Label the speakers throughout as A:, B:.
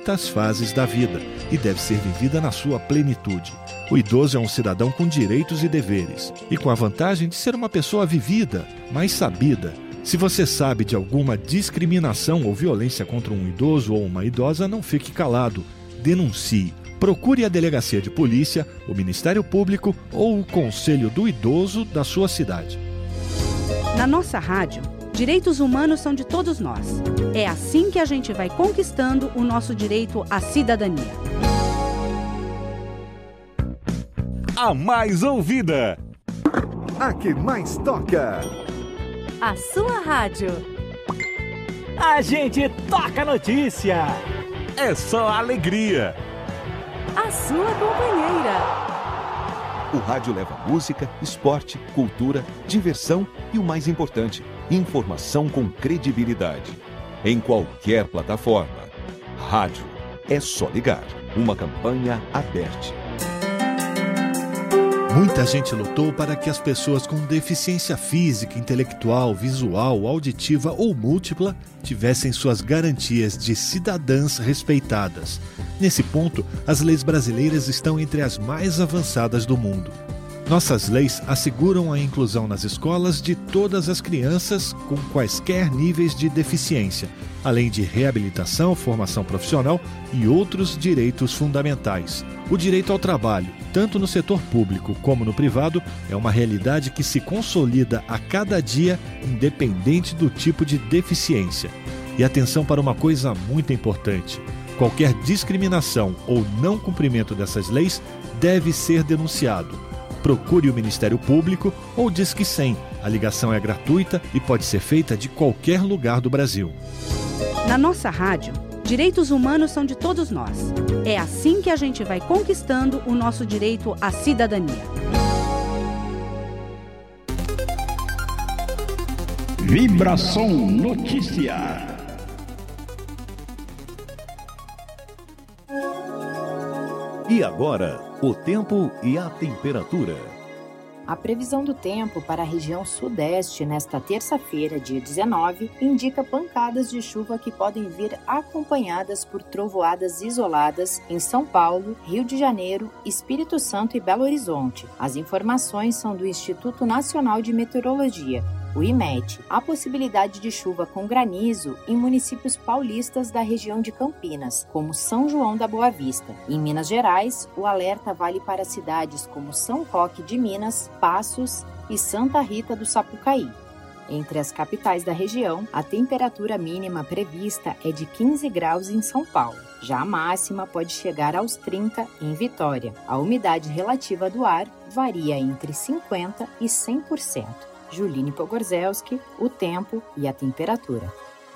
A: muitas fases da vida e deve ser vivida na sua plenitude. O idoso é um cidadão com direitos e deveres e com a vantagem de ser uma pessoa vivida, mais sabida. Se você sabe de alguma discriminação ou violência contra um idoso ou uma idosa, não fique calado. Denuncie. Procure a delegacia de polícia, o Ministério Público ou o Conselho do Idoso da sua cidade.
B: Na nossa rádio, direitos humanos são de todos nós. É assim que a gente vai conquistando o nosso direito à cidadania.
C: A mais ouvida.
D: A que mais toca.
E: A sua rádio.
F: A gente toca notícia.
C: É só alegria.
E: A sua companheira.
D: O rádio leva música, esporte, cultura, diversão e o mais importante, informação com credibilidade. Em qualquer plataforma. Rádio. É só ligar. Uma campanha aberta.
A: Muita gente lutou para que as pessoas com deficiência física, intelectual, visual, auditiva ou múltipla tivessem suas garantias de cidadãs respeitadas. Nesse ponto, as leis brasileiras estão entre as mais avançadas do mundo. Nossas leis asseguram a inclusão nas escolas de todas as crianças com quaisquer níveis de deficiência, além de reabilitação, formação profissional e outros direitos fundamentais. O direito ao trabalho, tanto no setor público como no privado, é uma realidade que se consolida a cada dia, independente do tipo de deficiência. E atenção para uma coisa muito importante: qualquer discriminação ou não cumprimento dessas leis deve ser denunciado. Procure o Ministério Público ou Disque 100. A ligação é gratuita e pode ser feita de qualquer lugar do Brasil.
B: Na nossa rádio, direitos humanos são de todos nós. É assim que a gente vai conquistando o nosso direito à cidadania.
G: Vibração Notícia.
C: E agora, o tempo e a temperatura.
H: A previsão do tempo para a região sudeste nesta terça-feira, dia 19, indica pancadas de chuva que podem vir acompanhadas por trovoadas isoladas em São Paulo, Rio de Janeiro, Espírito Santo e Belo Horizonte. As informações são do Instituto Nacional de Meteorologia, o IMET. Há possibilidade de chuva com granizo em municípios paulistas da região de Campinas, como São João da Boa Vista. Em Minas Gerais, o alerta vale para cidades como São Roque de Minas, Passos e Santa Rita do Sapucaí. Entre as capitais da região, a temperatura mínima prevista é de 15 graus em São Paulo. Já a máxima pode chegar aos 30 em Vitória. A umidade relativa do ar varia entre 50% e 100%. Juline Pogorzelski, o tempo e a temperatura.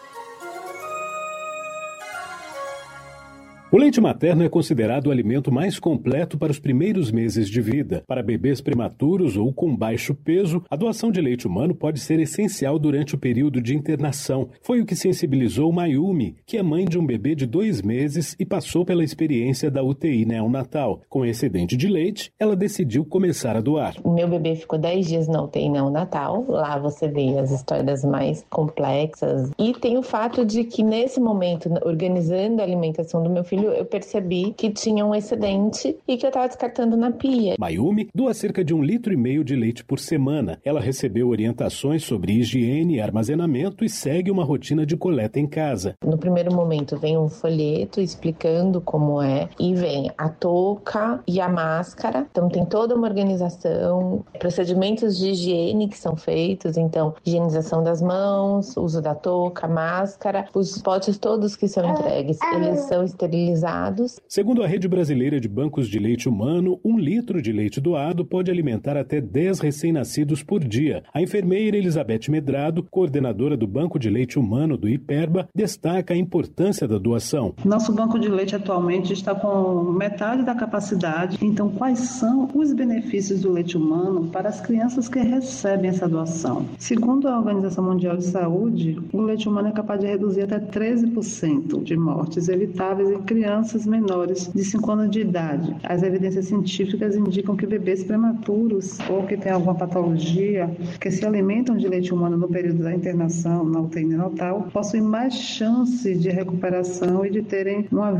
I: O leite materno é considerado o alimento mais completo para os primeiros meses de vida. Para bebês prematuros ou com baixo peso, a doação de leite humano pode ser essencial durante o período de internação. Foi o que sensibilizou Mayumi, que é mãe de um bebê de 2 meses e passou pela experiência da UTI neonatal. Com excedente de leite, ela decidiu começar a doar.
J: O meu bebê ficou 10 dias na UTI neonatal. Lá você vê as histórias mais complexas. E tem o fato de que, nesse momento, organizando a alimentação do meu filho, eu percebi que tinha um excedente e que eu estava descartando na pia.
I: Mayumi doa cerca de 1,5 litro de leite por semana. Ela recebeu orientações sobre higiene e armazenamento e segue uma rotina de coleta em casa.
J: No primeiro momento vem um folheto explicando como é e vem a touca e a máscara. Então tem toda uma organização, procedimentos de higiene que são feitos. Então, higienização das mãos, uso da touca, máscara. Os potes todos que são entregues, eles são esterilizados.
I: Segundo a Rede Brasileira de Bancos de Leite Humano, 1 litro de leite doado pode alimentar até 10 recém-nascidos por dia. A enfermeira Elizabeth Medrado, coordenadora do Banco de Leite Humano do IPERBA, destaca a importância da doação.
K: Nosso banco de leite atualmente está com metade da capacidade. Então, quais são os benefícios do leite humano para as crianças que recebem essa doação? Segundo a Organização Mundial de Saúde, o leite humano é capaz de reduzir até 13% de mortes evitáveis em crianças menores de 5 anos de idade. As evidências científicas indicam que bebês prematuros ou que têm alguma patologia que se alimentam de leite humano no período da internação na UTI neonatal possuem mais chance de recuperação e de terem uma